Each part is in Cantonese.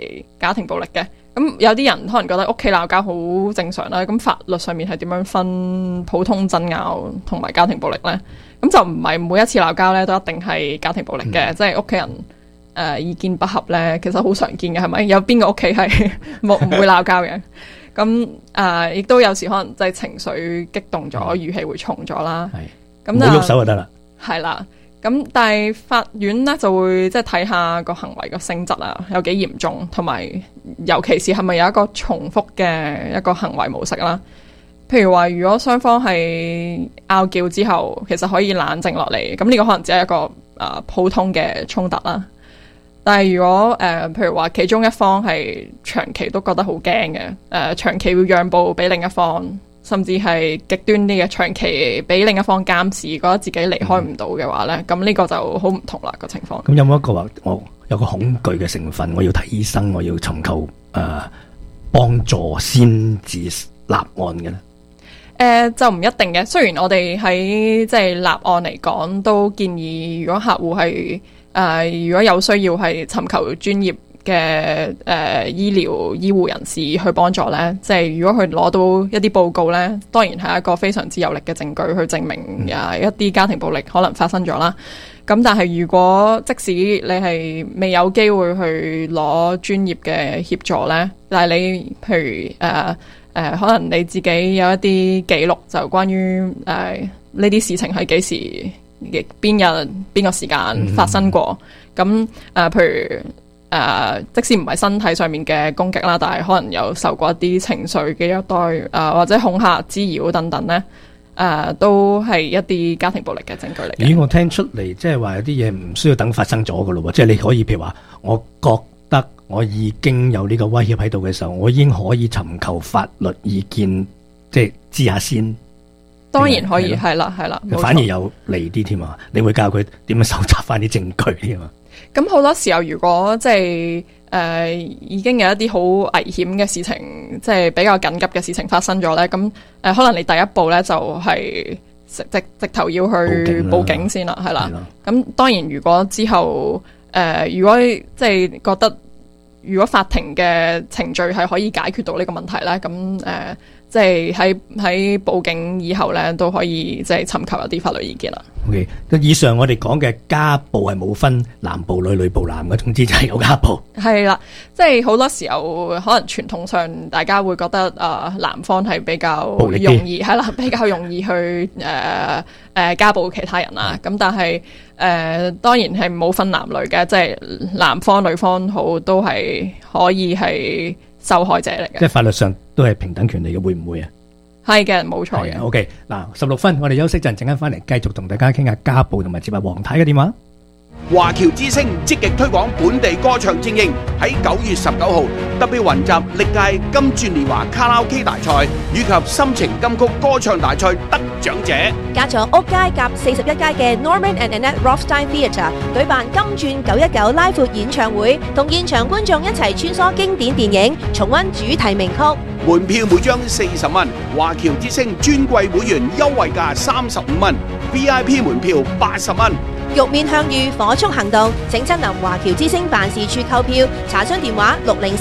為家庭暴力嘅。咁有啲人可能覺得屋企鬧交好正常啦，咁法律上面係點樣分普通爭拗同埋家庭暴力呢？咁就唔係每一次鬧交咧都一定係家庭暴力嘅，即係屋企人意見不合咧，其實好常見嘅，係咪？有邊個屋企係唔會鬧交嘅？咁亦都有時可能即係情緒激動咗，語氣會重咗啦。咁唔好喐手就得啦。 係啦。咁但係法院咧就會即係睇下個行為個性質啊，有幾嚴重，同埋尤其是係咪有一個重複嘅一個行為模式啦。譬如話，如果雙方係拗撬之後，其實可以冷靜落嚟，咁呢個可能只係一個普通嘅衝突啦。但係如果譬如話其中一方係長期都覺得好驚嘅，長期要讓步俾另一方，甚至係極端啲嘅長期俾另一方監視，覺得自己離開唔到嘅話咧，咁呢個就好唔同啦個情況。 咁有冇一個話我有個恐懼嘅成分，我要睇醫生，我要尋求幫助先至立案嘅咧？ 就唔一定嘅。雖然我哋喺即係立案嚟講，都建議如果客戶係如果有需要係尋求專業嘅醫護人士去幫助咧，即係如果佢攞到一啲報告咧，當然係一個非常之有力嘅證據去證明一啲家庭暴力可能發生咗啦。咁但係如果即使你係未有機會去攞專業嘅協助咧，但係你譬如可能你自己有一啲記錄，就關於呢啲事情係幾時、邊日、邊個時間發生過。咁譬如即使唔係身體上面嘅攻擊啦，但係可能有受過一啲情緒嘅虐待或者恐嚇、滋擾等等咧，都係一啲家庭暴力嘅證據嚟嘅。 咦，我聽出嚟即係話有啲嘢唔需要等發生咗噶咯喎，即係你可以譬如話，我覺得我已經有呢個威脅喺度嘅時候，我已經可以尋求法律意見，即係知下先。 當然可以，係啦， 反而有利啲添啊！你會教佢點樣搜集翻啲證據添啊？ 咁好多時候，如果即係已經有一啲好危險嘅事情，即係比較緊急嘅事情發生咗咧，咁可能你第一步咧就係直頭要去報警先啦，係啦。咁當然，如果之後如果即係覺得如果法庭嘅程序係可以解決到呢個問題咧，咁即係喺報警以後咧，都可以即係尋求一啲法律意見啦。 OK， 以上我哋講嘅家暴係冇分男暴女、女暴男嘅，總之就係有家暴。係啦，即係好多時候可能傳統上大家會覺得男方係比較容易係啦，比較容易去家暴其他人啦。咁但係當然係冇分男女嘅，即係男方女方好都係可以係受害者嚟嘅。 即係法律上都係平等權利嘅，會唔會啊？ 係嘅，冇錯嘅。 OK， 嗱，16分，我哋休息陣間翻嚟繼續同大家傾下家暴，同埋接下黃太嘅電話。 華僑之聲積極推廣本地歌唱精英，喺9月19號特別雲集歷屆金鑽年華卡拉 OK 大賽以及心情金曲歌唱大賽得獎者， 加咗屋街夾41街嘅 Norman and Annette Rothstein Theatre 舉辦金鑽919拉闊演唱會，同現場觀眾一齊穿梭經典電影，重溫主題名曲。 門票每張40蚊，華僑之聲尊貴會員優惠價35蚊 ，VIP 門票80蚊。 玉面向隅，火速行動，請親臨華僑之聲辦事處購票，查詢電話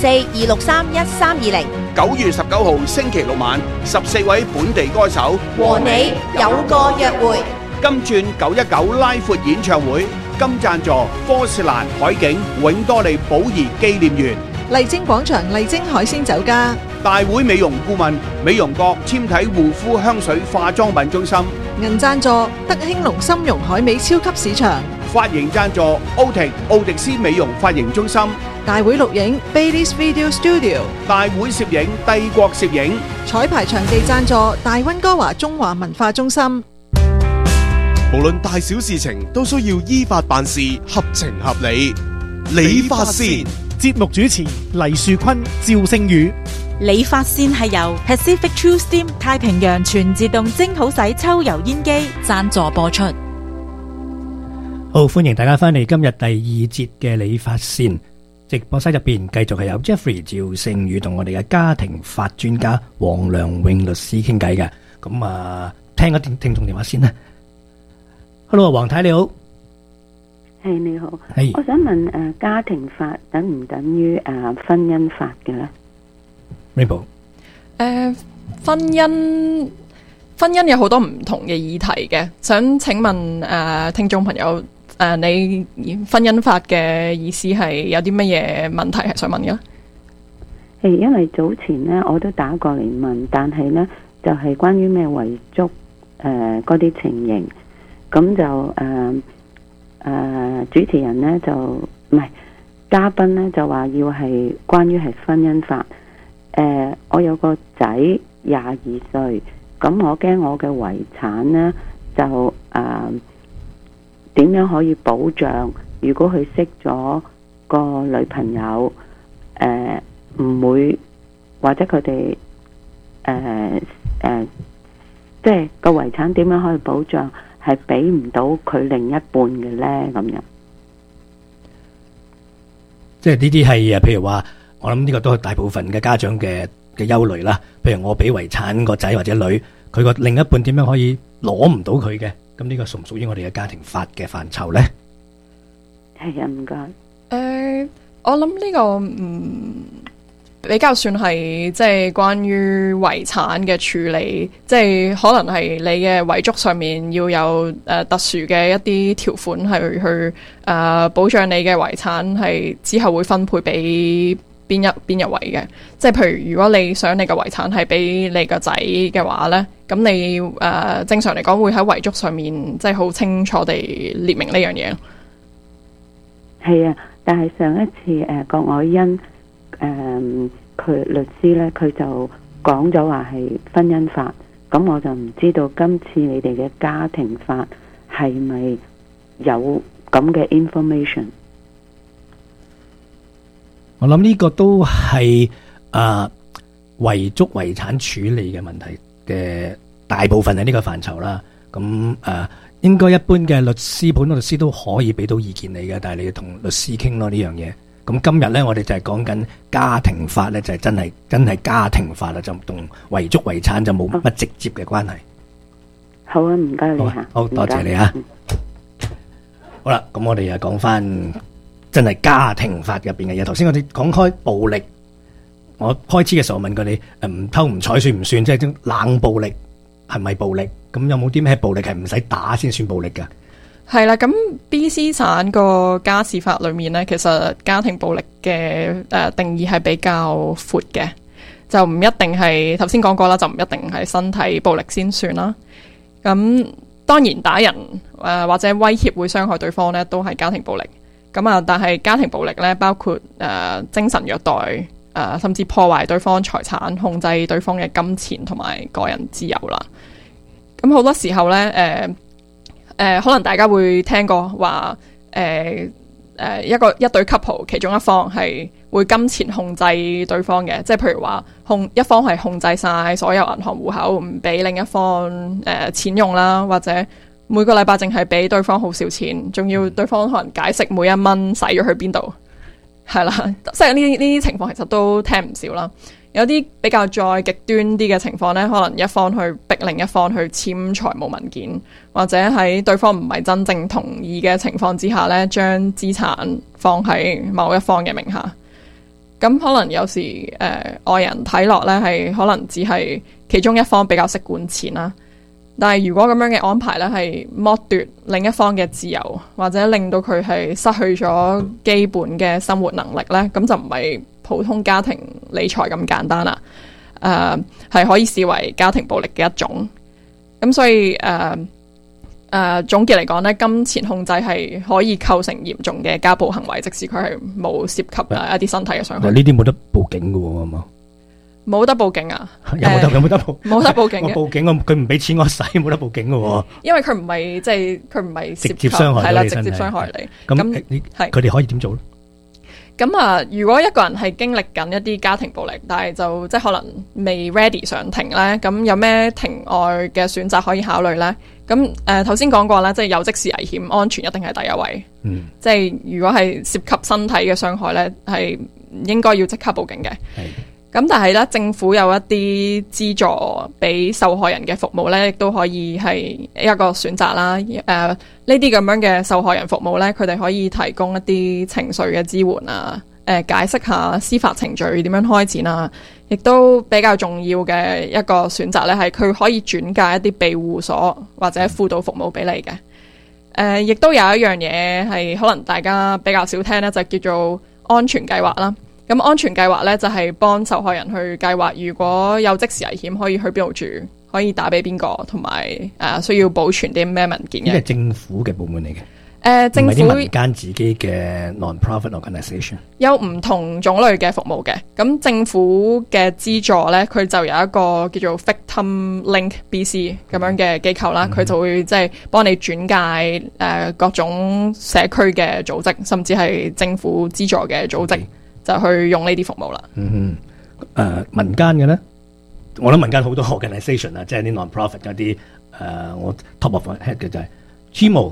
604-263-1320。 9月19號星期六晚，14位本地歌手和你有個約會。 金鑽919拉闊演唱會，金贊助波士蘭海景永多利寶儀紀念園。 麗晶廣場麗晶海鮮酒家， 大會美容顧問美容閣纖體護膚香水化妝品中心， 銀贊助德興隆參茸海味超級市場， 髮型贊助奧迪斯美容髮型中心， 大會錄影 Baileys Video Studio， 大會攝影帝國攝影， 彩排場地贊助大溫哥華中華文化中心。 無論大小事情都需要依法辦事，合情合理。理髮線節目主持黎樹坤、趙星宇。 理髮線係由 Pacific True Steam 太平洋全自動蒸好洗抽油煙機贊助播出。 好，歡迎大家翻嚟今日第2節嘅理髮線直播室入邊，繼續係有 Jeffrey 趙星宇同我哋嘅家庭法專家黃良永律師傾偈嘅。咁啊，聽個聽眾電話先啦。Hello， 黃太你好。 係你好， 係我想問家庭法等唔等於婚姻法嘅咧？ Rainbow， 婚姻有好多唔同嘅議題嘅，想請問聽眾朋友，你婚姻法嘅意思係有啲乜嘢問題係想問嘅咧？ 係因為早前呢，我都打過嚟問，但係呢，就係關於咩遺囑嗰啲情形，咁就主持人呢，就唔係嘉賓呢，就話要係關於係婚姻法。我有個仔22歲，咁我驚我嘅遺產呢，就點樣可以保障？如果佢識咗個女朋友，唔會或者佢哋即係個遺產點樣可以保障係俾唔到佢另一半嘅呢？咁樣， 即係呢啲係譬如話，我諗呢個都係大部分嘅家長嘅憂慮啦。譬如我俾遺產個仔或者女，佢個另一半點樣可以攞唔到佢嘅？咁呢個屬唔屬於我哋嘅家庭法嘅範疇呢？ 係啊，唔該。 我諗呢個比較算係即係關於遺產嘅處理，即係可能係你嘅遺囑上面要有特殊嘅一啲條款係去保障你嘅遺產係之後會分配俾邊一位嘅。即係譬如如果你想你嘅遺產係俾你個仔嘅話呢，咁你正常嚟講會喺遺囑上面即係好清楚地列明呢樣嘢。 係啊，但係上一次郭愛欣佢律師呢，佢就講咗話係婚姻法，咁我就唔知道今次你哋嘅家庭法係咪有咁嘅 information？ 我諗呢個都係遺囑遺產處理嘅問題嘅大部分係呢個範疇啦。咁應該一般嘅律師、普通律師都可以俾到意見你嘅，但係你要同律師傾咯呢樣嘢。咁今日咧，我哋就係講緊家庭法咧，就係真係家庭法啦，就同遺囑遺產就冇乜直接嘅關係。 好啊，唔該你吓， 好多謝你啊。好啦，咁我哋又講翻真係家庭法入邊嘅嘢。頭先我哋講開暴力，我開始嘅時候問過你，唔偷唔睬算唔算？即係冷暴力係咪暴力？咁有冇啲咩暴力係唔使打先算暴力噶？ 係啦，咁 BC 省個家事法裏面呢，其實家庭暴力嘅定義係比較闊嘅，就唔一定係頭先講過啦，就唔一定係身體暴力先算啦。咁當然打人或者威脅會傷害對方呢，都係家庭暴力。咁但係家庭暴力呢，包括精神虐待甚至破壞對方財產、控制對方嘅金錢同埋個人自由啦。咁好多時候呢，可能大家會聽過話，一對 couple 其中一方係會金錢控制對方嘅，即係譬如話一方係控制晒所有銀行戶口，唔俾另一方錢用啦，或者每個禮拜淨係俾對方好少錢，仲要對方可能解釋每一蚊使咗去邊度，係啦，即係呢啲情況其實都聽唔少啦。有啲比較再極端啲嘅情況呢，可能一方去逼另一方去簽財務文件，或者喺對方唔係真正同意嘅情況之下呢，將資產放喺某一方嘅名下。咁可能有時外人睇落呢，係可能只係其中一方比較識管錢啦。但係如果咁樣嘅安排呢，係剝奪另一方嘅自由，或者令到佢係失去咗基本嘅生活能力呢，咁就唔係普通家庭理財咁簡單啦。係可以視為家庭暴力嘅一種。咁所以總結嚟講呢，金錢控制係可以構成嚴重嘅家暴行為，即使佢係冇涉及一啲身體嘅傷害。 呢啲冇得報警嘅喎，係嘛？冇得報警啊？ 有冇得報？ 冇得報警嘅。 我報警，佢唔俾錢我使，冇得報警嘅喎。 因為佢唔係即係佢唔係直接傷害你， 直接傷害你。 咁佢哋可以點做咧？ 咁如果一個人係經歷緊一啲家庭暴力，但係就即係可能未 ready 上庭咧，咁有咩庭外嘅選擇可以考慮咧？咁頭先講過啦，即係有即時危險，安全一定係第一位。即係如果係涉及身體嘅傷害咧，係應該要即刻報警嘅。 咁但係咧，政府有一啲資助俾受害人嘅服務咧，亦都可以係一個選擇啦。呢啲咁樣嘅受害人服務咧，佢哋可以提供一啲情緒嘅支援啊，解釋下司法程序點樣開展啊，亦都比較重要嘅一個選擇咧，係佢可以轉介一啲庇護所或者輔導服務俾你嘅。亦都有一樣嘢係可能大家比較少聽咧，就叫做安全計劃啦。咁安全計劃咧就係幫受害人去計劃，如果有即時危險可以去邊度住，可以打俾邊個，同埋需要保存啲咩文件嘅。 呢係政府嘅部門嚟嘅， 政府唔係啲民間自己嘅 non-profit organisation。 有唔同種類嘅服務嘅。咁政府嘅資助咧，佢就有一個叫做 Victim Link BC 咁樣嘅機構啦，佢就會即係幫你轉介各種社區嘅組織，甚至係政府資助嘅組織。就去用呢啲服務啦。 民間嘅咧，我諗民間好多 organisation 啊，即係啲 non-profit 嗰啲我 top of head 嘅就係 Chimo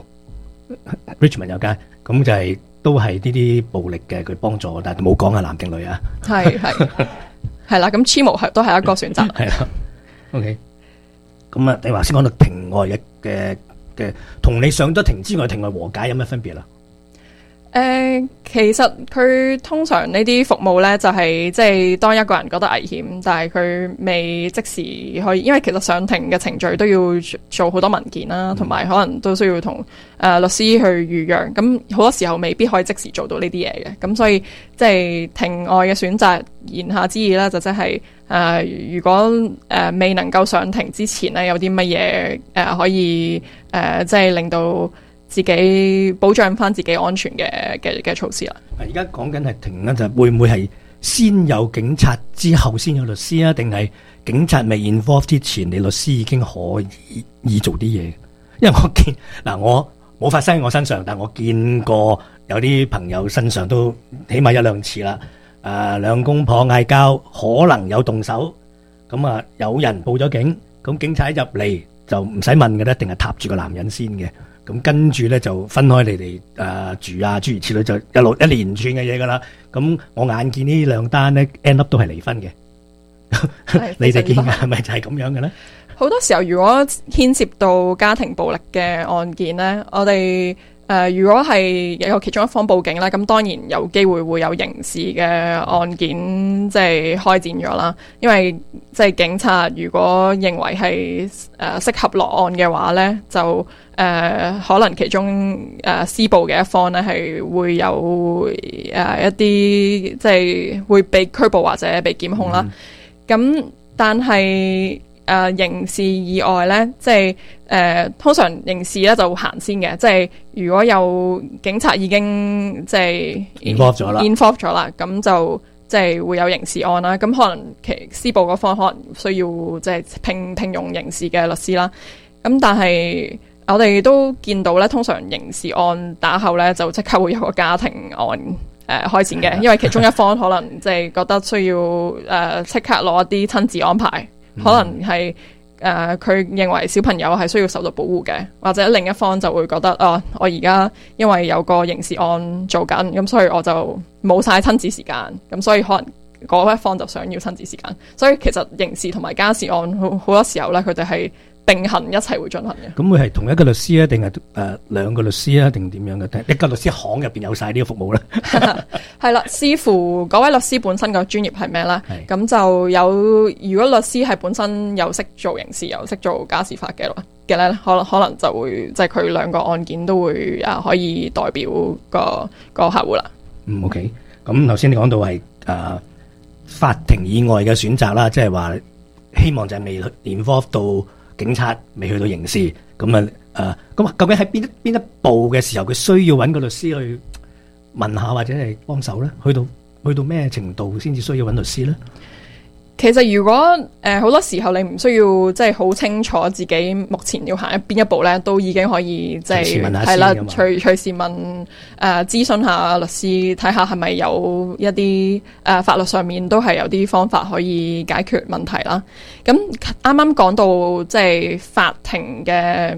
Richmond 有間，咁就係都係呢啲暴力嘅佢幫助，但係冇講係男定女啊。係啦，咁 Chimo 都係一個選擇。係啦，OK。咁啊，你話先講到庭外嘅，同你上咗庭之外，庭外和解有咩分別啦？ 其實佢通常呢啲服務呢，就係即係當一個人覺得危險，但係佢未即時可以，因為其實上庭嘅程序都要做好多文件啦，同埋可能都需要同律師去預約，咁好多時候未必可以即時做到呢啲嘢嘅，咁所以即係庭外嘅選擇，言下之意啦，就即係如果未能夠上庭之前呢，有啲乜嘢可以即係令到自己保障翻自己安全嘅措施啦。 而家講緊係庭咧，就會唔會係先有警察之後先有律師啊？定係警察未 involve 之前，你律師已經可以做啲嘢？因為我見我冇發生喺我身上，但我見過有啲朋友身上都起碼一兩次啦。兩公婆嗌交，可能有動手，咁啊有人報咗警，咁警察一入嚟就唔使問嘅咧，一定係踏住個男人先嘅。咁跟住咧就分開你哋住啊，諸如此類，就一連串嘅嘢噶啦。咁我眼見呢兩單咧 end up 都係離婚嘅，你哋見係咪就係咁樣嘅咧？好多時候如果牽涉到家庭暴力嘅案件咧，我哋如果係有其中一方報警咧，咁當然有機會會有刑事嘅案件即係開展咗啦。因為即係警察如果認為係適合落案嘅話咧，就可能其中施暴嘅一方咧係會有一啲即係會被拘捕或者被檢控啦。咁但係刑事以外咧，即係通常刑事咧就行先嘅，即係如果有警察已經即係 involve 咗啦，咁就即係會有刑事案啦。咁可能其施暴嗰方可能需要即係聘用刑事嘅律師啦。咁但係我哋都見到咧，通常刑事案打後咧就即刻會有個家庭案開展嘅，因為其中一方可能即係覺得需要即刻攞一啲親子安排。可能係佢認為小朋友係需要受到保護嘅，或者另一方就會覺得我而家因為有個刑事案做緊，咁所以我就冇晒親子時間，咁所以可能嗰一方就想要親子時間。所以其實刑事同埋家事案好多時候咧，佢哋係並行一齊會進行嘅。咁會係同一個律師啊，定係兩個律師啊，定點樣嘅？一個律師行入邊有晒呢個服務咧？係啦，視乎嗰位律師本身個專業係咩啦。咁就有，如果律師係本身又識做刑事又識做家事法嘅咧，可能就會即係佢兩個案件都會可以代表個客戶啦。OK。咁頭先你講到係法庭以外嘅選擇啦，即係話希望就係未 involve 到警察，未去到刑事，咁咁究竟喺邊一步嘅時候，佢需要揾個律師去問下或者係幫手咧？去到咩程度先至需要揾律師咧？其實如果好多時候你唔需要即係好清楚自己目前要行邊一步咧，都已經可以即係係啦，隨時問諮詢下律師，睇下係咪有一啲法律上面都係有啲方法可以解決問題啦。咁啱啱講到即係法庭嘅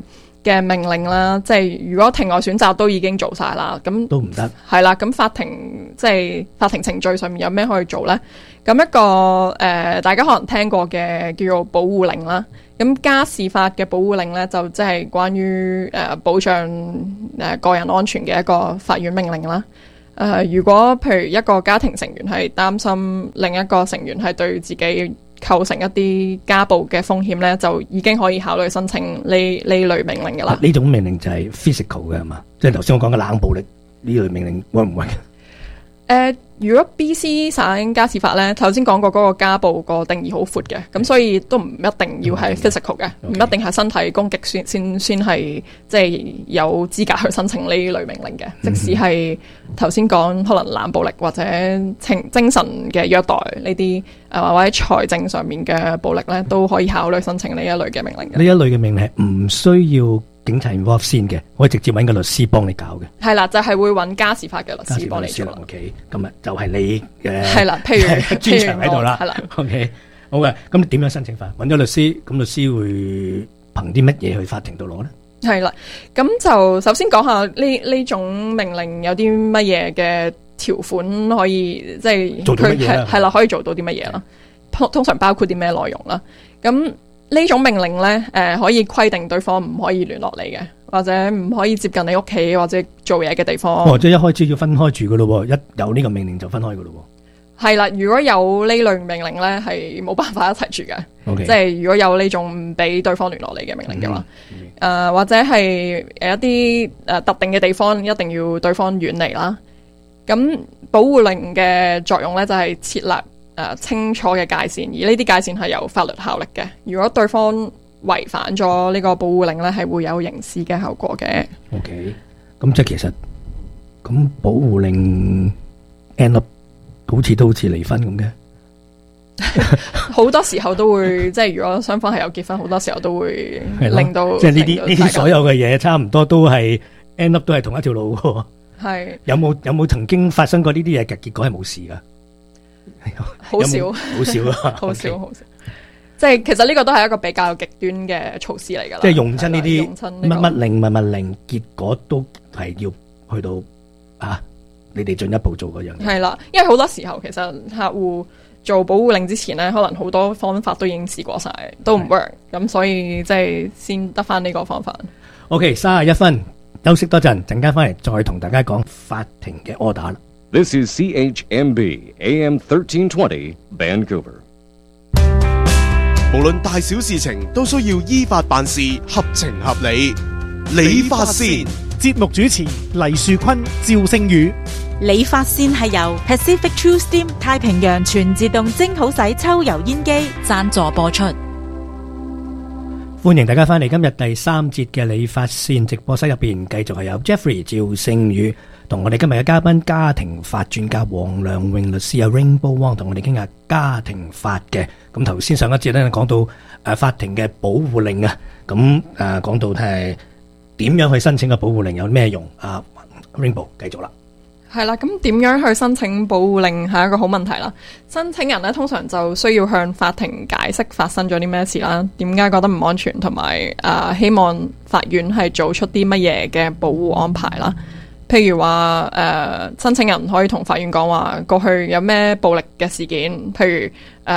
嘅命令啦，即係如果庭外選擇都已經做晒啦，咁都唔得。 係啦，咁法庭程序上面有咩可以做呢？咁一個大家可能聽過嘅叫做保護令啦。咁家事法嘅保護令呢，就即係關於保障個人安全嘅一個法院命令啦。如果譬如一個家庭成員係擔心另一個成員係對自己構成一啲家暴嘅風險呢，就已經可以考慮申請呢類命令噶啦。 呢種命令就係 physical 嘅係嘛？即係頭先我講嘅冷暴力呢類命令會唔會？ 如果 BC 省家事法咧，頭先講過嗰個家暴個定義好闊嘅，咁所以都唔一定要係 physical 嘅，唔一定係身體攻擊先係即係有資格去申請呢類命令嘅。即使係頭先講可能冷暴力或者精神嘅虐待呢啲或者財政上面嘅暴力咧，都可以考慮申請呢一類嘅命令嘅。 呢一類嘅命令係唔需要警察 involve 先嘅，可以直接揾個律師幫你搞嘅。 係啦，就係會揾家事法嘅律師幫你做。 OK， 咁啊就係你嘅係啦，譬如專長喺度啦。 係啦 ，OK， 好嘅。咁你點樣申請法？揾咗律師，咁律師會憑啲乜嘢去法庭度攞咧？ 係啦，咁就首先講下呢種命令有啲乜嘢嘅條款可以即係做到乜嘢啦？ 係啦，可以做到啲乜嘢啦？通常包括啲咩內容啦？咁呢種命令咧，可以規定對方唔可以聯絡你嘅，或者唔可以接近你屋企或者做嘢嘅地方。 哦，即係一開始要分開住噶咯，一有呢個命令就分開噶咯。 係啦，如果有呢類命令咧，係冇辦法一齊住嘅。 Okay. 即係如果有呢種唔俾對方聯絡你嘅命令嘅話，或者係一啲特定嘅地方一定要對方遠離啦。咁保護令嘅作用咧，就係設立清楚嘅界線，而呢啲界線係有法律效力嘅。如果對方違反咗呢個保護令咧，係會有刑事嘅後果嘅。 OK， 咁即係其實咁保護令 end up 好似都好似離婚咁嘅， 好多時候都會即係如果雙方係有結婚，好多時候都會令到即係呢啲所有嘅嘢差唔多都係 end up 都係同一條路嘅。 係有冇曾經發生過呢啲嘢嘅結果係冇事噶？ 好少， 好少啊！ 好少，好少。即係其實呢個都係一個比較極端嘅措施嚟噶啦。 即係用親呢啲乜令，結果都係要去到你哋進一步做嗰樣嘢。 係啦，因為好多時候其實客戶做保護令之前咧，可能好多方法都已經試過晒，都唔 work。咁所以即係先得翻呢個方法。 OK， 31分，休息多陣，陣間翻嚟再同大家講法庭嘅 order 啦。 This is CHMB AM 1320 Vancouver。 無論大小事情都需要依法辦事，合情合理。理法先。 節目主持黎樹坤、趙聖宇。 理髮線係由 Pacific True Steam 太平洋全自動蒸好洗抽油煙機贊助播出。 歡迎大家翻嚟今日第3節嘅理髮線直播室入邊，繼續係有 Jeffrey 趙聖宇同我哋今日嘅嘉賓家庭法專家黃良榮律師有 Rainbow Wong 同我哋傾下家庭法嘅。咁頭先上一節咧講到法庭嘅保護令啊，咁講到係點樣去申請個保護令有咩用？Rainbow 繼續啦。 係啦，咁點樣去申請保護令係一個好問題啦。申請人咧通常就需要向法庭解釋發生咗啲咩事啦，點解覺得唔安全，同埋希望法院係做出啲乜嘢嘅保護安排啦。譬如話申請人可以同法院講話過去有咩暴力嘅事件，譬如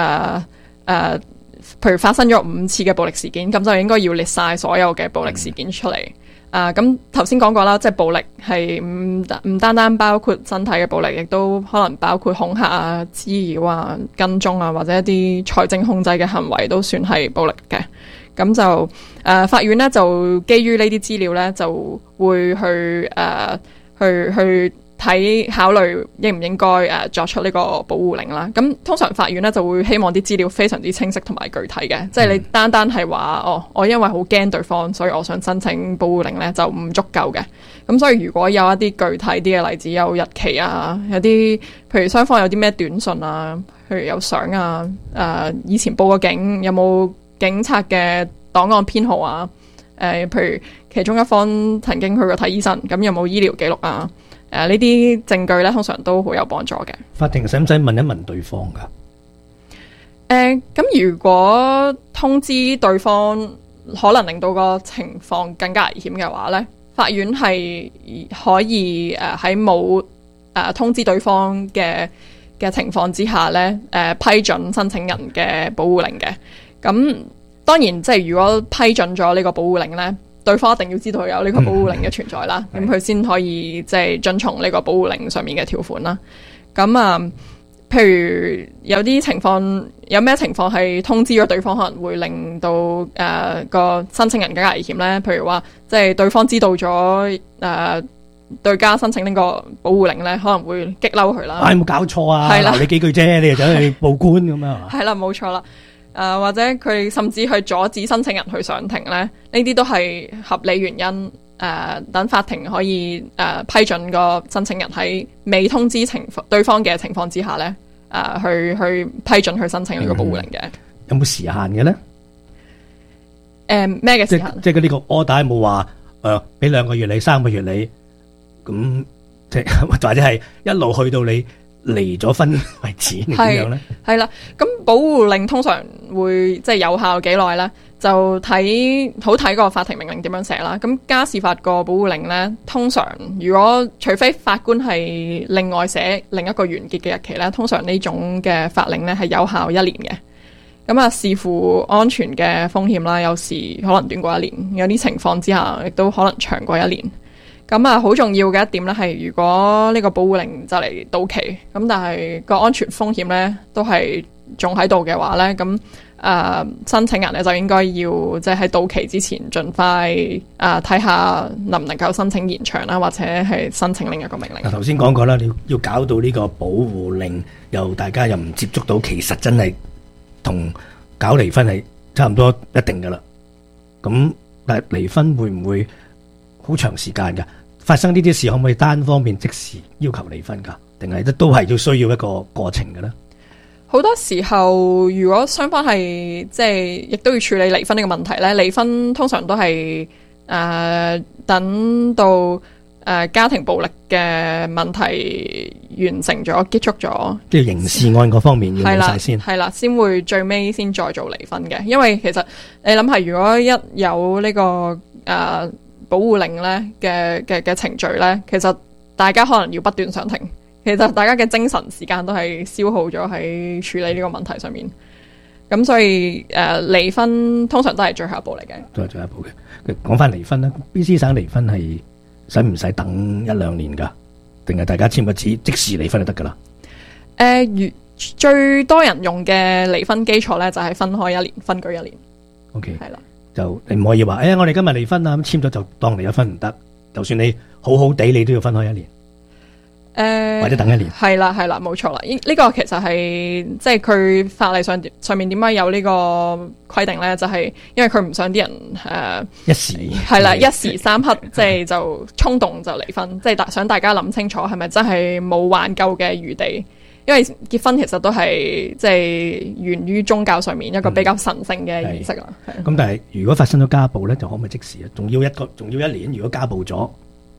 發生咗5次嘅暴力事件，咁就應該要列晒所有嘅暴力事件出嚟。咁頭先講過啦，即係暴力係唔單單包括身體嘅暴力，亦都可能包括恐嚇啊、滋擾啊、跟蹤啊，或者一啲財政控制嘅行為都算係暴力嘅。咁就法院呢，就基於呢啲資料呢，就會去考慮應唔應該作出呢個保護令啦。咁通常法院呢，就會希望啲資料非常之清晰同埋具體嘅，即係你單係話我因為好驚對方，所以我想申請保護令呢，就唔足夠嘅。咁所以如果有一啲具體啲嘅例子，有日期啊，有啲譬如雙方有啲咩短信啊，譬如有相啊，以前報過警，有冇警察嘅檔案編號啊，譬如其中一方曾經去過睇醫生，咁有冇醫療記錄啊？呢啲證據咧，通常都好有幫助嘅。 法庭使唔使問一問對方噶？ 咁如果通知對方可能令到個情況更加危險嘅話咧，法院係可以喺冇通知對方嘅情況之下咧，批准申請人嘅保護令嘅。咁當然即係如果批准咗呢個保護令咧，對方一定要知道有呢個保護令嘅存在啦，咁佢先可以即係遵從呢個保護令上面嘅條款啦。咁譬如有啲情況，有咩情況係通知咗對方可能會令到個申請人更加危險咧？譬如話，即係對方知道咗對家申請呢個保護令咧，可能會激嬲佢啦。 冇搞錯啊！ 係啦， 鬧你幾句啫，你就走去報官咁啊？ 係啦，冇錯啦。或者佢甚至去阻止申請人去上庭咧，呢啲都係合理原因。等法庭可以批准個申請人喺未通知對方嘅情況之下咧，去批准去申請呢個保護令嘅。 有冇時限嘅咧？ 咩嘅時限？ 即係呢個 order 冇話俾2個月你3個月你，咁即係或者係一路去到你離咗婚為止，點樣咧？ 係啦，咁保護令通常會即係有效幾耐咧？就睇個法庭命令點樣寫啦。咁家事法個保護令咧，通常除非法官係另外寫另一個完結嘅日期咧，通常呢種嘅法令咧係有效1年嘅。咁視乎安全嘅風險啦，有時可能短過1年，有啲情況之下亦都可能長過1年。咁好重要嘅一點咧係，如果呢個保護令就嚟到期，咁但係個安全風險咧都係仲喺度嘅話咧，咁申請人咧就應該要即係喺到期之前盡快睇下能唔能夠申請延長啦，或者係申請另一個命令。 頭先講過啦，你要搞到呢個保護令，大家又唔接觸到，其實真係同搞離婚係差唔多一定噶啦。咁但係離婚會唔會好長時間噶？發生呢啲事可唔可以單方面即時要求離婚噶？定係都係要需要一個過程嘅咧？ 好多時候，如果雙方係即係亦都要處理離婚呢個問題咧，離婚通常都係等到家庭暴力嘅問題完成咗、結束咗，即係刑事案嗰方面要冇晒先， 係啦，先會最尾先再做離婚嘅。因為其實你諗下，如果一有呢個保護令咧嘅程序咧，其實大家可能要不斷上庭。其實大家嘅精神時間都係消耗咗喺處理呢個問題上面，咁所以離婚通常都係最後一步嚟嘅。 都係最後一步嘅。講翻離婚啦，BC 省離婚係使唔使等1-2年噶？定係大家簽個紙即時離婚就得噶啦？ 最多人用嘅離婚基礎咧就係分開1年，分居1年。 OK， 係啦， 就你唔可以話我哋今日離婚啊，咁簽咗就當離咗婚唔得。就算你好好地，你都要分開1年。或者等1年，係啦， 冇錯啦。呢個其實係即係佢法例上面點解有呢個規定咧？就係因為佢唔想啲人一時三刻即係就衝動就離婚，即係想大家諗清楚係咪真係冇挽救嘅餘地。因為結婚其實都係即係源於宗教上面一個比較神聖嘅儀式啦。 咁但係如果發生咗家暴咧，就可唔可以即時啊？仲要1年？如果家暴咗，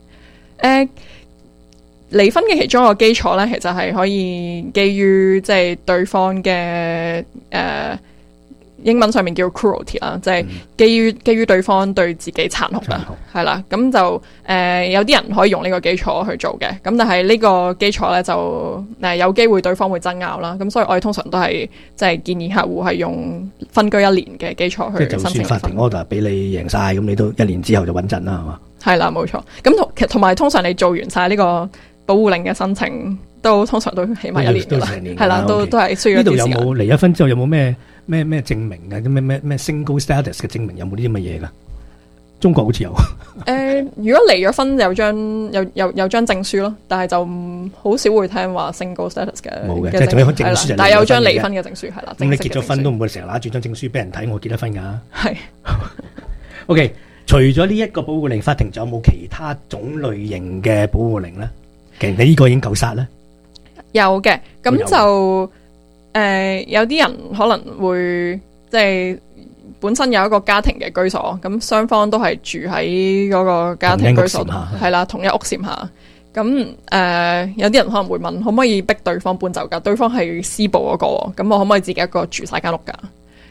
離婚嘅其中一個基礎咧，其實係可以基於即係對方嘅英文上面叫 cruelty 啦，即係基於對方對自己殘酷啦，係啦，咁就有啲人可以用呢個基礎去做嘅，咁但係呢個基礎咧就有機會對方會爭拗啦，咁所以我哋通常都係即係建議客戶係用分居1年嘅基礎去申請離婚。 即係就算法庭 order 俾你贏晒，咁你都1年之後就穩陣啦，係嘛？ 係啦，冇錯。咁同埋通常你做完晒呢個保護令嘅申請，都通常都起碼1年㗎啦，係啦，都係需要一段時間。 呢度有冇離咗婚之後有冇咩證明啊？咩 single status 嘅證明有冇啲咁嘅嘢噶？中國好似有。 如果離咗婚有張證書咯，但係就好少會聽話 single status 嘅。冇嘅，即係仲有證書， 但係有張離婚嘅證書係啦。 咁你結咗婚都唔會成日拿住張證書俾人睇，我結咗婚噶。 係。 OK，除咗呢一個保護令，法庭仲有冇其他種類型嘅保護令咧？其實你呢個已經夠殺咧。有嘅，咁就有啲人可能會即係本身有一個家庭嘅居所，咁雙方都係住喺嗰個家庭居所，係啦，同一屋檐下。咁有啲人可能會問，可唔可以逼對方搬走㗎？對方係施暴嗰個，咁我可唔可以自己一個住晒間屋㗎？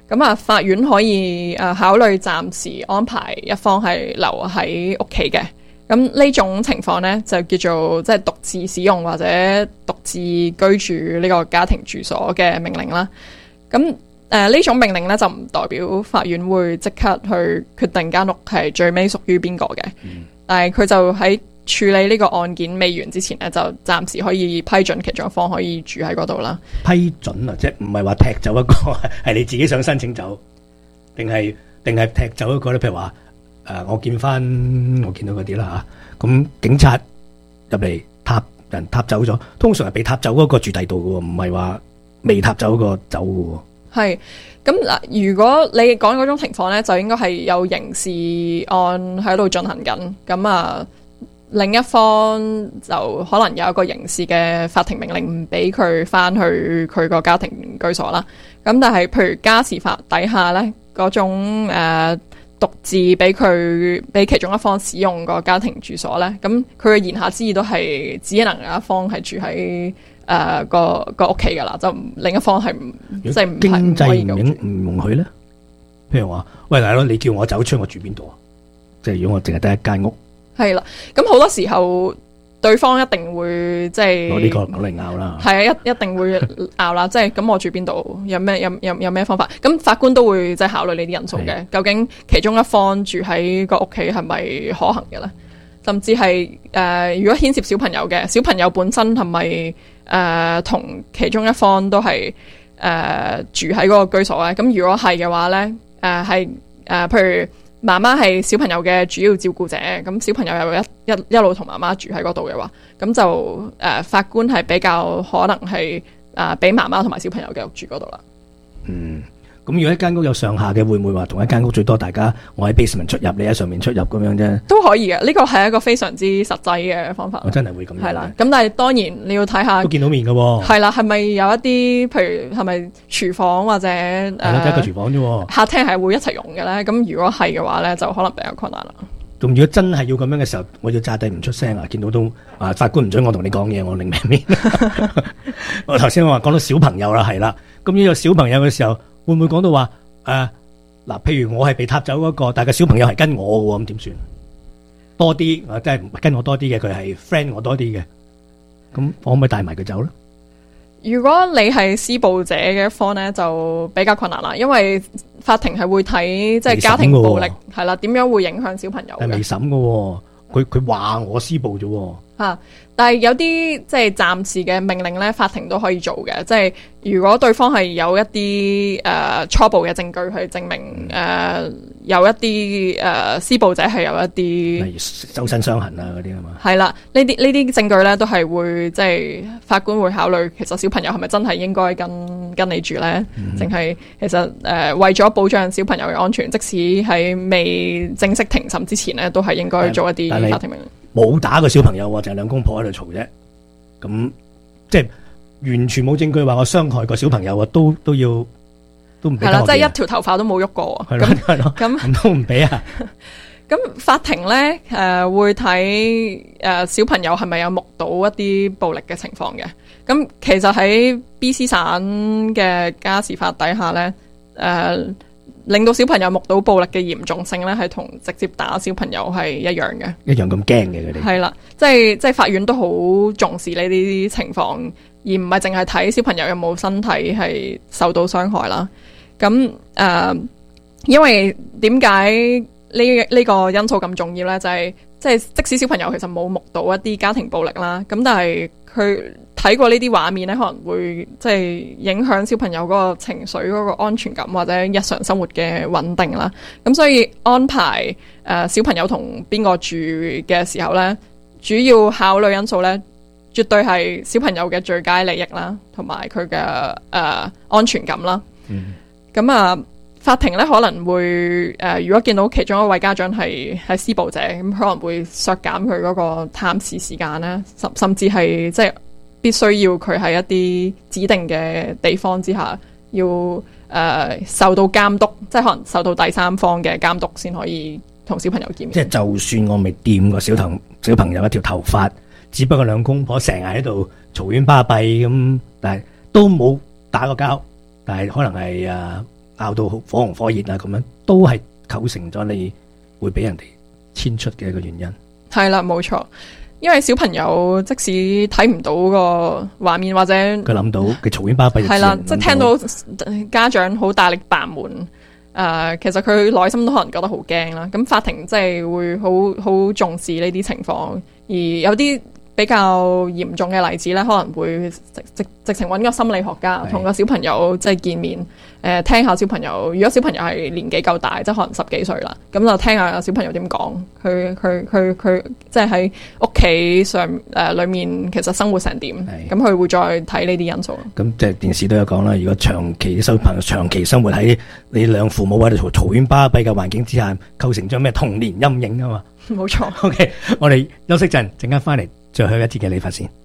咁啊，法院可以考慮暫時安排一方係留喺屋企嘅。咁呢種情況呢，就叫做即係獨自使用或者獨自居住呢個家庭住所嘅命令啦。咁呢種命令呢，就唔代表法院會即刻去決定間屋係最尾屬於邊個嘅，但係佢就喺處理呢個案件未完之前呢，就暫時可以批准其中一方可以住喺嗰度啦。 批准啊，即係唔係話踢走一個，係你自己想申請走，定係踢走一個咧？譬如話我見到嗰啲啦吓，咁警察入嚟踏走咗，通常係被踏走嗰個住第度嘅，唔係話未踏走嗰個走嘅。係咁嗱，如果你講嗰種情況咧，就應該係有刑事案喺度進行緊，咁啊另一方就可能有一個刑事嘅法庭命令唔俾佢翻去佢個家庭居所啦。咁但係譬如家事法底下咧，嗰種獨自俾其中一方使用個家庭住所咧，咁佢嘅言下之意都係只能有一方係住喺個屋企噶啦，就另一方係即係唔經濟唔唔容許咧。譬如話，喂大佬，你叫我走出，我住邊度啊？即係如果我淨係得一間屋，係啦。咁好多時候，對方一定會即係攞呢個嚟拗啦。 係啊，一定會拗啦。即係咁，我住邊度？有咩方法？咁法官都會即係考慮呢啲因素嘅。究竟其中一方住喺個屋企係咪可行嘅咧？甚至係如果牽涉小朋友嘅，小朋友本身係咪同其中一方都係住喺嗰個居所咧？咁如果係嘅話咧，譬如媽媽係小朋友嘅主要照顧者，咁小朋友又一路同媽媽住喺嗰度嘅話，咁就法官係比較可能係俾媽媽同埋小朋友繼續住嗰度啦。嗯。咁如果一間屋有上下嘅，會唔會話同一間屋最多大家我喺 basement 出入，你喺上面出入咁樣啫？都可以嘅，呢個係一個非常之實際嘅方法。我真係會咁樣。係啦，咁但係當然你要睇下都見到面嘅喎。係啦，係咪有一啲譬如係咪廚房或者係咯，一個廚房啫。客廳係會一齊用嘅咧，咁如果係嘅話咧，就可能比較困難啦。咁如果真係要咁樣嘅時候，我要揸低唔出聲啊！見到都法官唔准我同你講嘢，我另命面。我頭先我話講到小朋友啦，係啦，咁呢個小朋友嘅時候。會唔會講到話嗱？譬如我係被踏走嗰個，但係個小朋友係跟我嘅，咁點算？多啲即係跟我多啲嘅，佢係 friend 我多啲嘅，咁我可唔可以帶埋佢走咧？如果你係施暴者嘅一方咧，就比較困難啦，因為法庭係會睇即係家庭暴力係啦，點樣會影響小朋友嘅？係未審嘅，佢話我施暴啫。但係有啲即係暫時嘅命令咧，法庭都可以做嘅。即係如果對方係有一啲初步嘅證據去證明有一啲施暴者係有一啲例如周身傷痕啊嗰啲啊嘛。係啦，呢啲證據咧都係會即係法官會考慮，其實小朋友係咪真係應該跟你住咧？淨係其實為咗保障小朋友嘅安全，即使喺未正式庭審之前咧，都係應該做一啲法庭命令。冇打個小朋友，就係兩公婆喺度嘈啫。咁即係完全冇證據話我傷害個小朋友啊，都唔俾。係啦，即係一條頭髮都冇喐過。係咯，咁都唔俾啊。咁法庭咧會睇小朋友係咪有目睹一啲暴力嘅情況嘅。咁其實喺 BC 省嘅家事法底下咧，令到小朋友目睹暴力嘅嚴重性咧，係同直接打小朋友係一樣嘅，一樣咁驚嘅佢哋。係啦，即係法院都好重視呢啲情況，而唔係淨係睇小朋友有冇身體係受到傷害啦。咁因為點解呢個因素咁重要咧？就係即使小朋友其實冇目睹一啲家庭暴力啦，咁但係佢睇過呢啲畫面咧，可能會即係影響小朋友嗰個情緒、嗰個安全感或者日常生活嘅穩定啦。咁所以安排小朋友同邊個住嘅時候咧，主要考慮因素咧，絕對係小朋友嘅最佳利益啦，同埋佢嘅安全感啦。咁法庭咧可能會如果見到其中一位家長係施暴者，咁可能會削減佢嗰個探視時間啦，甚至係即係必須要佢喺一啲指定嘅地方之下，要受到監督，即係可能受到第三方嘅監督先可以同小朋友見面。即係就算我未掂過小朋友一條頭髮，只不過兩公婆成日喺度嘈冤巴閉咁，但係都冇打過交，但係可能係拗到好火紅火熱啊咁樣，都係構成咗你會俾人哋遷出嘅一個原因。 係啦，冇錯。因為小朋友即使睇唔到個畫面或者佢諗到佢嘈喧巴閉， 係啦，即係聽到家長好大力扮門，其實佢內心都可能覺得好驚啦。咁法庭即係會好重視呢啲情況，而有啲比較嚴重嘅例子咧，可能會直情揾個心理學家同個小朋友即係見面，聽下小朋友。如果小朋友係年紀夠大，即係可能10幾歲啦，咁就聽下小朋友點講，佢即係喺屋企上裏面其實生活成點，咁佢會再睇呢啲因素。 咁即係電視都有講啦，如果長期小朋友長期生活喺你兩父母喺度嘈喧巴閉嘅環境之下，構成咗咩童年陰影啊嘛。 冇錯。 OK， 我哋休息陣間翻嚟。最後一節嘅理髮線，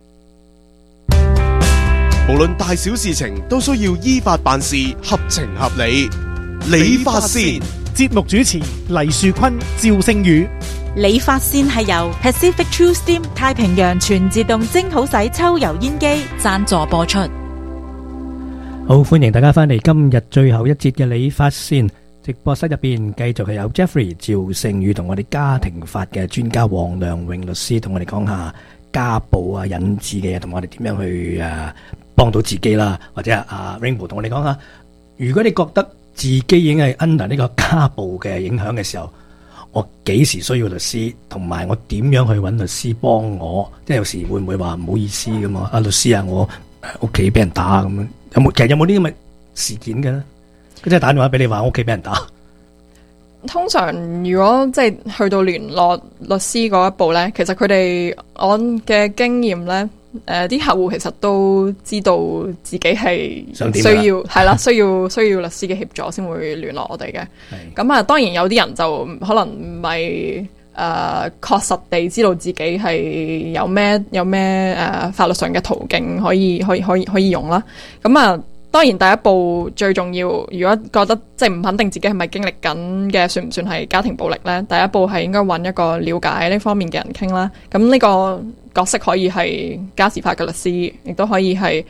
無論大小事情都需要依法辦事，合情合理。理髮線節目主持黎樹坤、趙聖宇。 理髮線係由 Pacific True Steam 太平洋全自動蒸好洗抽油煙機贊助播出。 好，歡迎大家翻嚟今日最後一節嘅理髮線。直播室入邊繼續係有 Jeffrey 趙聖宇同我哋家庭法嘅專家黃良榮律師同我哋講下家暴啊引致嘅嘢，同我哋點樣去幫到自己啦，或者Rainbow 同我哋講下，如果你覺得自己已經係 under 呢個家暴嘅影響嘅時候，我幾時需要律師，同埋我點樣去揾律師幫我？即係有時會唔會話唔好意思咁啊？律師啊，我屋企俾人打咁樣，其實有冇啲咁嘅事件嘅咧？佢真係打電話俾你話我屋企俾人打。 通常如果即係去到聯絡律師嗰一步呢，其實佢哋我嘅經驗呢，啲客戶其實都知道自己係需要係啦，需要律師嘅協助先會聯絡我哋嘅。咁啊，當然有啲人就可能唔係確實地知道自己係有咩法律上嘅途徑可以用啦。咁啊。當然第一步最重要，如果覺得即係唔肯定自己係咪經歷緊嘅，算唔算係家庭暴力呢？第一步係應該揾一個了解呢方面嘅人傾啦。咁呢個角色可以係家事法嘅律師，亦都可以係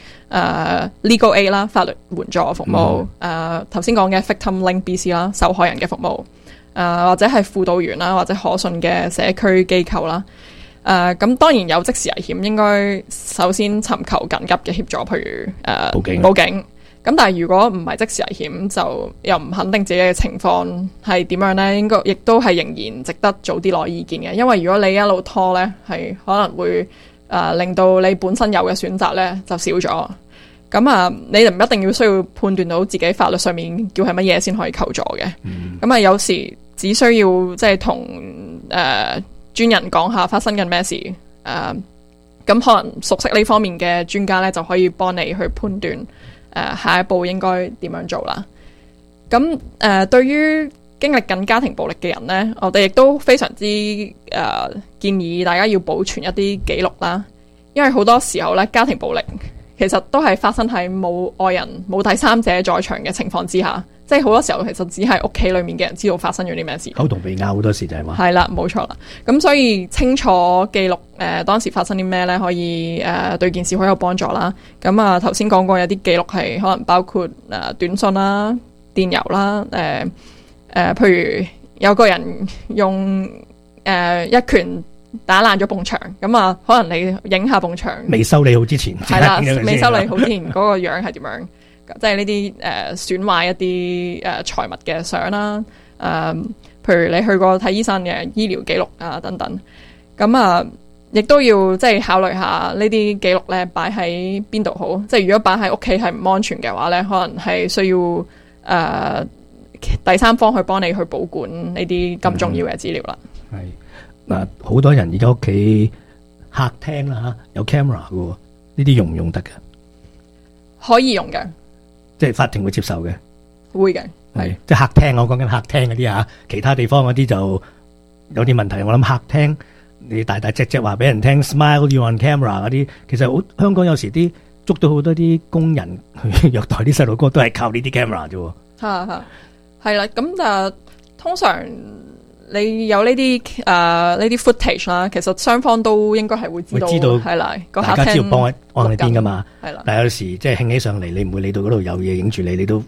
Legal Aid 啦，法律援助服務。頭先講嘅 Victim Link BC 啦，受害人嘅服務。或者係輔導員啦，或者可信嘅社區機構啦。咁當然有即時危險，應該首先尋求緊急嘅協助，譬如報警。咁但係如果唔係即時危險，就又唔肯定自己嘅情況係點樣呢？應該亦都係仍然值得早啲攞意見嘅，因為如果你一路拖呢，係可能會令到你本身有嘅選擇呢就少咗。咁你就唔一定要需要判斷到自己法律上面叫係乜嘢先可以求助嘅。咁有時只需要即係同專人講下發生緊咩事，咁可能熟悉呢方面嘅專家呢，就可以幫你去判斷下一步應該點樣做啦。咁對於經歷緊家庭暴力嘅人呢，我哋亦都非常之建議大家要保存一啲記錄啦，因為好多時候呢，家庭暴力其實都係發生喺冇外人、冇第三者在場嘅情況之下，即係好多時候其實只係屋企裏面嘅人知道發生咗啲咩事。 口同鼻拗好多時就係話。係啦，冇錯啦。咁所以清楚記錄當時發生啲咩呢，可以對件事好有幫助啦。咁頭先講過有啲記錄係可能包括短信啦、電郵啦，譬如有個人用一拳打爛咗埲牆，咁可能你影下埲牆， 未修理好之前， 係啦，未修理好之前嗰個樣係點樣？即係呢啲損壞一啲財物嘅相啦，譬如你去過睇醫生嘅醫療記錄啊等等，咁亦都要即係考慮下呢啲記錄咧擺喺邊度好。即係如果擺喺屋企係唔安全嘅話咧，可能係需要第三方去幫你去保管呢啲咁重要嘅資料啦。 係。好多人而家屋企客廳啦吓，有 camera 嘅，呢啲用唔用得嘅？ 可以用嘅， 即係法庭會接受嘅。 會嘅， 係即係客廳，我講緊客廳嗰啲啊，其他地方嗰啲就有啲問題。我諗客廳你大大隻隻話俾人聽 ，smile you on camera 嗰啲，其實好香港有時啲捉到好多啲工人去虐待啲細路哥，都係靠呢啲 camera 啫。 係啦，咁就通常。你有呢啲 footage 啦，其實雙方都應該係會知道係啦， 大家知道幫我按你邊噶嘛。 係啦， 但係有時即係興起上嚟，你唔會理到嗰度有嘢影住你，你都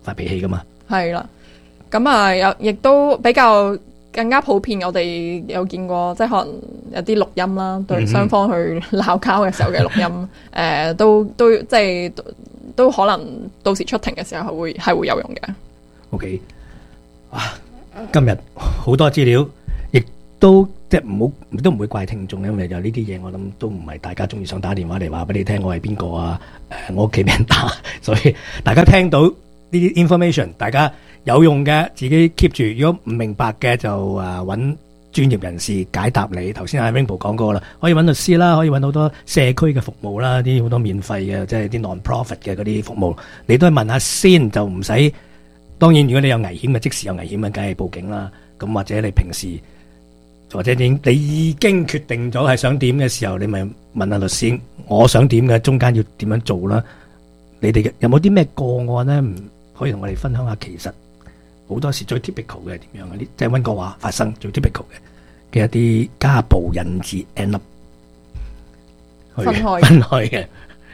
發脾氣噶嘛。 係啦，咁啊亦都比較更加普遍，我哋有見過，即係可能有啲錄音啦，對雙方去鬧交嘅時候嘅錄音，都即係都可能到時出庭嘅時候係會有用嘅。 OK， 哇！今日好多資料，亦都即係都唔會怪聽眾，因為有呢啲嘢，我諗都唔係大家中意想打電話嚟話俾你聽，我係邊個啊？我屋企俾人打，所以大家聽到呢啲 information， 大家有用嘅自己 keep 住，如果唔明白嘅就揾專業人士解答你。頭先阿 Rainbow 講過啦，可以揾律師啦，可以揾好多社區嘅服務啦，啲好多免費嘅，即係啲 non-profit 嘅嗰啲服務，你都係問下先，就唔使。當然，如果你有危險嘅，即時有危險嘅，梗係報警啦。咁或者你平時或者你已經決定咗係想點嘅時候，你咪問下律師，我想點嘅，中間要點樣做啦？你哋有冇啲咩個案咧？可以同我哋分享下？其實好多時最 typical 嘅係點樣嘅？啲即係溫哥華發生最 typical 嘅一啲家暴引致 end up 分開嘅。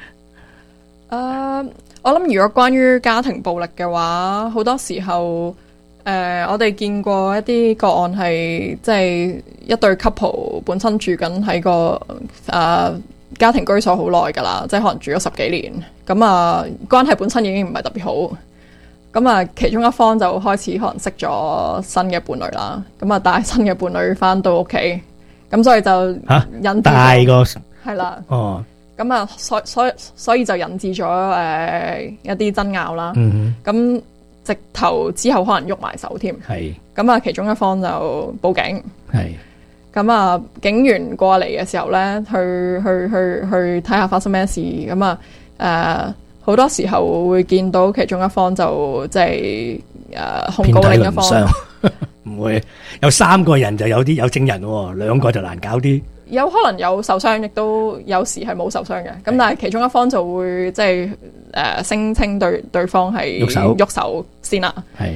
我諗如果關於家庭暴力嘅話，好多時候我哋見過一啲個案係即係一對 couple 本身住緊喺個家庭居所好耐噶啦，即係可能住咗10幾年，咁關係本身已經唔係特別好，咁其中一方就開始可能識咗新嘅伴侶啦，咁帶新嘅伴侶翻到屋企，咁所以就引致係啦，咁所以就引致咗一啲爭拗啦。咁直頭之後可能喐埋手添。係。咁其中一方就報警。係。咁警員過嚟嘅時候咧，去睇下發生咩事。咁好多時候會見到其中一方就即係控告另一方。 唔會有3個人就有證人喎，2個就難搞啲。 有可能有受傷，亦都有時係冇受傷嘅。咁但係其中一方就會即係聲稱對方係喐手先啦。係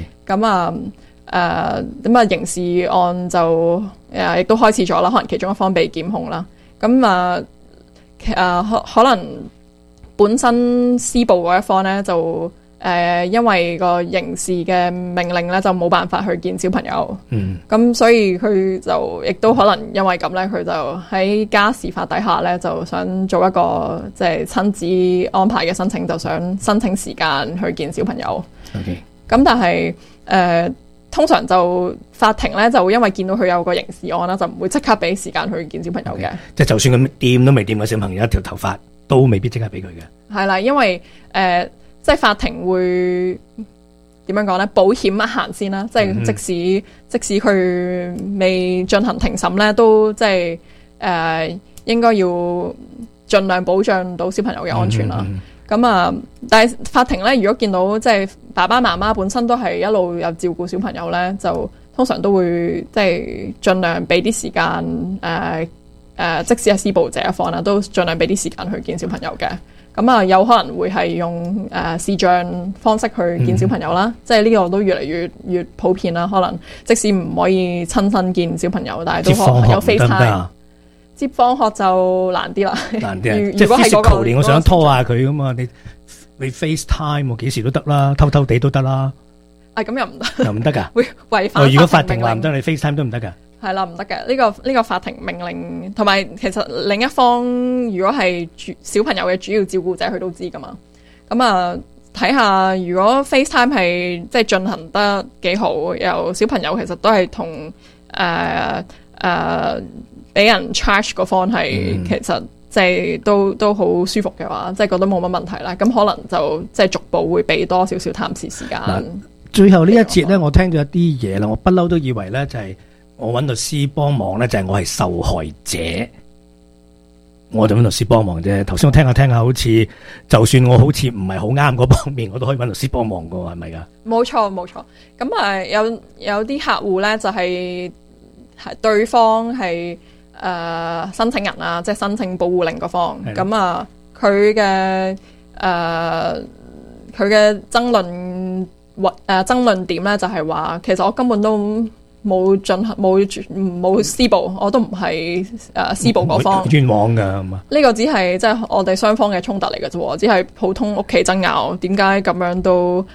咁刑事案就亦都開始咗啦。可能其中一方被檢控啦。咁可能本身施暴嗰一方咧就因為個刑事嘅命令咧就冇辦法去見小朋友，咁所以佢就亦都可能因為咁咧，佢就喺家事法底下咧就想做一個即係親子安排嘅申請，就想申請時間去見小朋友。咁但係通常就法庭咧就因為見到佢有個刑事案啦，就唔會即刻俾時間去見小朋友嘅。 即係就算佢掂都未掂個小朋友一條頭髮，都未必即刻俾佢嘅。係啦，因為即係法庭會點樣講呢？保險一行先啦，即係即使佢未進行庭審咧，都即係應該要盡量保障到小朋友嘅安全啦。咁但係法庭咧，如果見到即係爸爸媽媽本身都係一路有照顧小朋友咧，就通常都會即係盡量俾啲時間即使係施暴者一方啦，都盡量俾啲時間去見小朋友嘅。咁有可能會係用視像方式去見小朋友啦，即係呢個都越嚟越普遍啦。可能即使唔可以親身見小朋友，但係都可能有 FaceTime。接放學就難啲啦。難啲啊！即係 physical 連我想拖下佢咁啊，你 FaceTime 我幾時都得啦，偷偷地都得啦。 咁又唔得。又唔得㗎？ 會違反。 如果法庭話唔得，你 FaceTime 都唔得㗎？ 係啦，唔得嘅。呢個法庭命令，同埋其實另一方如果係小朋友嘅主要照顧者，佢都知噶嘛。咁睇下如果 FaceTime 係即係進行得幾好，由小朋友其實都係同俾人 charge 嗰方係其實即係都好舒服嘅話，即係覺得冇乜問題啦。咁可能就即係逐步會俾多少少探視時間。 最後呢一節咧，我聽咗一啲嘢啦，我不嬲都以為咧就係我揾律師幫忙咧，就係我係受害者，我就揾律師幫忙啫。頭先我聽下，好似就算我好似唔係好啱嗰方面，我都可以揾律師幫忙噶，係咪噶？冇錯。咁有啲客戶咧就係對方係申請人啊，即係申請保護令嗰方。咁佢嘅爭論點咧就係話，其實我根本都冇施暴，我都唔係施暴嗰方。 冤枉㗎係嘛？ 呢個只係即係我哋雙方嘅衝突嚟嘅啫，只係普通屋企爭拗。點解咁樣都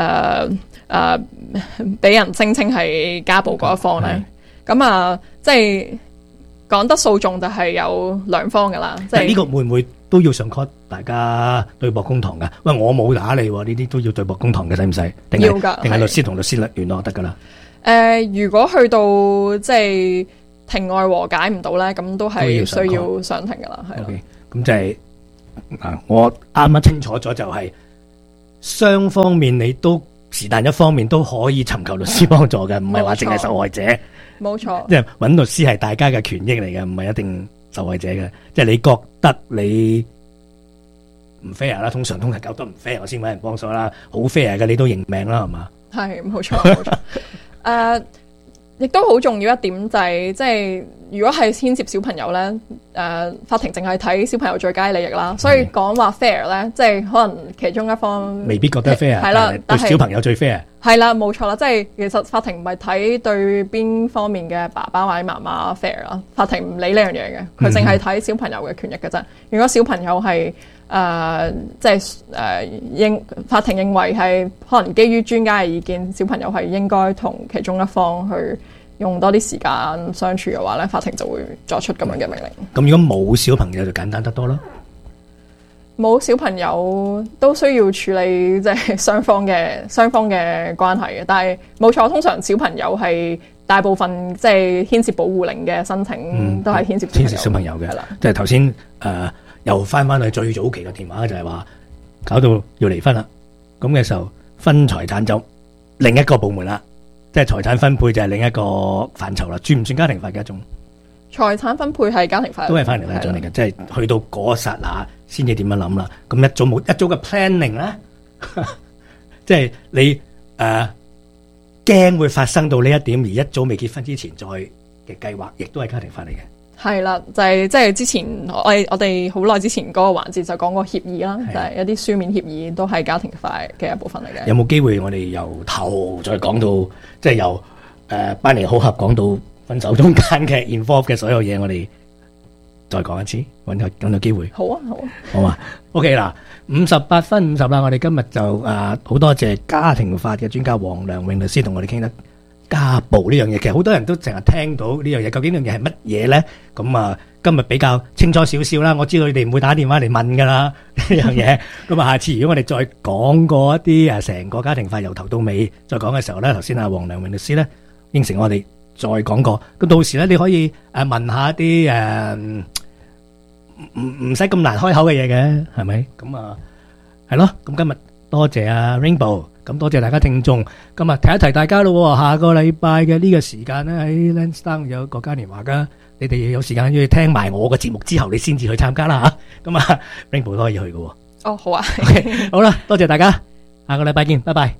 俾人聲稱係家暴嗰一方咧？咁即係講得訴訟就係有兩方噶啦。即係呢個會唔會都要上 court 大家對簿公堂噶？喂，我冇打你喎，呢啲都要對簿公堂嘅，使唔使？ 要㗎， 定係律師同律師聯絡得㗎啦？ 如果去到即係庭外和解唔到咧，咁都係需要上庭㗎啦，係咯。 咁就係我啱啱清楚咗，就係雙方面你都是但一方面都可以尋求律師幫助嘅，唔係話淨係受害者。 冇錯， 即係揾律師係大家嘅權益嚟嘅，唔係一定受害者嘅。即係你覺得你唔 fair 啦，通常覺得唔 fair，我先揾人幫手啦。好 fair 嘅，你都認命啦，係嘛？ 係冇錯，冇錯。亦都好重要一點就係，即係如果係牽涉小朋友咧，法庭淨係睇小朋友最佳利益啦，所以講話 fair 咧，即係可能其中一方未必覺得 fair， 係啦， 對小朋友最 fair。係啦，冇錯啦，即係其實法庭唔係睇對邊方面嘅爸爸或者媽媽 fair 啦，法庭唔理呢樣嘢嘅，佢淨係睇小朋友嘅權益嘅啫。如果小朋友係即係法庭認為係可能基於專家嘅意見，小朋友係應該同其中一方去用多啲時間相處嘅話咧，法庭就會作出咁樣嘅命令。 咁如果冇小朋友就簡單得多咯。 冇小朋友都需要處理即係雙方嘅關係嘅，但係冇錯，通常小朋友係大部分即係牽涉保護令嘅申請都係牽涉小朋友嘅。即係頭先又翻去最早期嘅電話，就係話搞到要離婚啦。咁嘅時候分財產就另一個部門啦，即係財產分配就係另一個範疇啦。算唔算家庭法嘅一種？ 財產分配係家庭法， 都係家庭法嚟嘅，即係去到嗰剎那先至點樣諗啦。咁一早嘅 planning 咧，即係你驚會發生到呢一點，而一早未結婚之前再嘅計劃，亦都係家庭法嚟嘅。 係啦，就係即係之前我哋好耐之前嗰個環節就講過協議啦，就係一啲書面協議都係家庭法嘅一部分嚟嘅。 有冇機會我哋由頭再講到，即係由班尼好合講到分手中間嘅 involve 嘅所有嘢，我哋再講一次，揾個機會。 好啊，好啊， 好啊。OK 嗱，58分50啦，我哋今日就好多謝家庭法嘅專家黃良榮律師同我哋傾得家暴呢樣嘢。其實好多人都成日聽到呢樣嘢，究竟呢樣嘢係乜嘢咧？咁今日比較清楚少少啦。我知道你哋唔會打電話嚟問噶啦呢樣嘢。咁下次如果我哋再講過一啲成個家庭法由頭到尾再講嘅時候咧，頭先黃良榮律師咧應承我哋再講過，咁到時咧你可以問下一啲唔使咁難開口嘅嘢嘅，係咪？咁係咯。咁今日多謝Rainbow，咁多謝大家聽眾。今日提一提大家咯，下個禮拜嘅呢個時間咧喺 Lansdowne 有個嘉年華噶，你哋有時間要聽埋我個節目之後，你先至去參加啦吓。咁Rainbow 都可以去噶。 哦，好啊。 OK， 好啦，多謝大家，下個禮拜見，拜拜。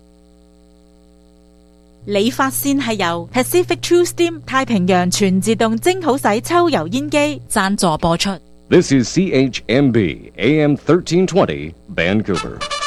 理髮線係由 Pacific True Steam 太平洋全自動蒸好洗抽油煙機贊助播出。 This is CHMB AM 1320 Vancouver.